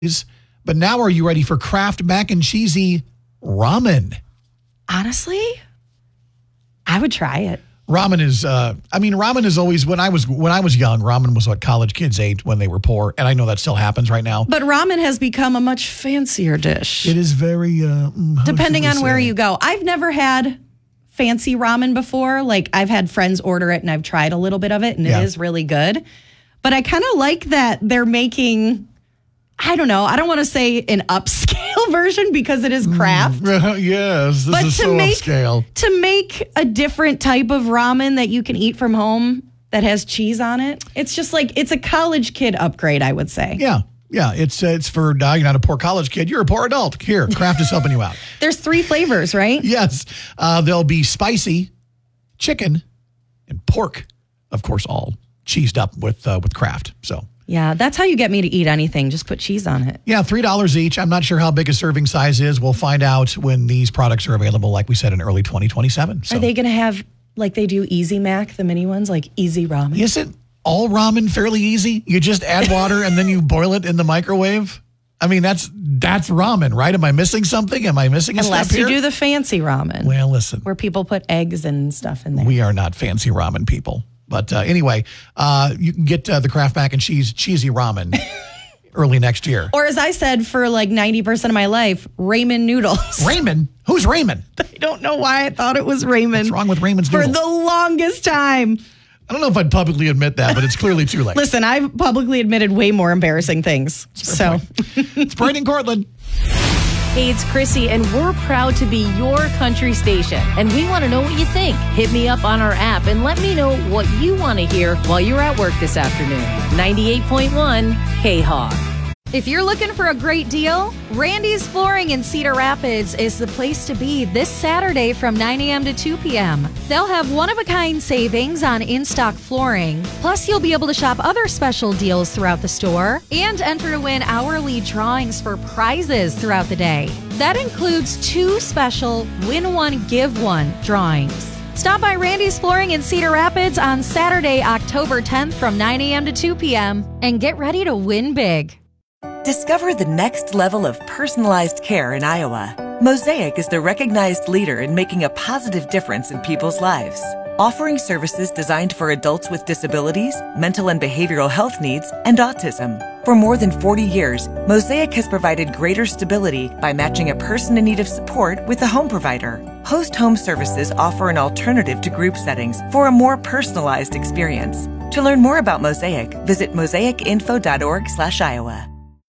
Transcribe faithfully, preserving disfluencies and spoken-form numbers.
But now are you ready for Kraft mac and cheesy ramen? Honestly, I would try it. Ramen is, uh, I mean, ramen is always, when I was when I was young, ramen was what college kids ate when they were poor. And I know that still happens right now. But ramen has become a much fancier dish. It is very, uh, depending on where you go. I've never had fancy ramen before. Like, I've had friends order it and I've tried a little bit of it and yeah. it is really good. But I kind of like that they're making, I don't know, I don't want to say an upscale version because it is Kraft. Mm, yes, this but is to so make, upscale. To make a different type of ramen that you can eat from home that has cheese on it, it's just like, it's a college kid upgrade, I would say. Yeah, yeah, it's uh, it's for, uh, you're not a poor college kid, you're a poor adult. Here, Kraft is helping you out. There's three flavors, right? Yes, uh, there'll be spicy, chicken, and pork, of course, all cheesed up with uh, with Kraft, so. Yeah, that's how you get me to eat anything. Just put cheese on it. Yeah, three dollars each. I'm not sure how big a serving size is. We'll find out when these products are available, like we said, in early twenty twenty-seven. So. Are they going to have, like they do Easy Mac, the mini ones, like Easy Ramen? Isn't all ramen fairly easy? You just add water and then you boil it in the microwave? I mean, that's that's ramen, right? Am I missing something? Am I missing a Unless step here? you do the fancy ramen. Well, listen. Where people put eggs and stuff in there. We are not fancy ramen people. But uh, anyway, uh, you can get uh, the Kraft mac and cheese cheesy ramen early next year. Or as I said for like ninety percent of my life, ramen noodles. Raymond? Who's Raymond? I don't know why I thought it was Raymond. What's wrong with Raymond's For noodles? the longest time. I don't know if I'd publicly admit that, but it's clearly too late. Listen, I've publicly admitted way more embarrassing things. So it's Brian and Cortland. Hey, it's Chrissy, and we're proud to be your country station. And we want to know what you think. Hit me up on our app and let me know what you want to hear while you're at work this afternoon. ninety-eight point one K-Hawk. If you're looking for a great deal, Randy's Flooring in Cedar Rapids is the place to be this Saturday from nine a.m. to two p.m. They'll have one-of-a-kind savings on in-stock flooring. Plus, you'll be able to shop other special deals throughout the store and enter to win hourly drawings for prizes throughout the day. That includes two special Win One, Give One drawings. Stop by Randy's Flooring in Cedar Rapids on Saturday, October tenth from nine a.m. to two p.m. and get ready to win big. Discover the next level of personalized care in Iowa. Mosaic is the recognized leader in making a positive difference in people's lives. Offering services designed for adults with disabilities, mental and behavioral health needs, and autism. For more than forty years, Mosaic has provided greater stability by matching a person in need of support with a home provider. Host Home Services offer an alternative to group settings for a more personalized experience. To learn more about Mosaic, visit mosaic info dot org slash Iowa.